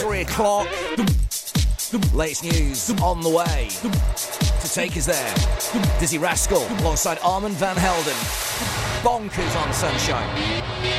3 o'clock. Latest news on the way. To take us there, Dizzy Rascal alongside Armand Van Helden. Bonkers on Sunshine.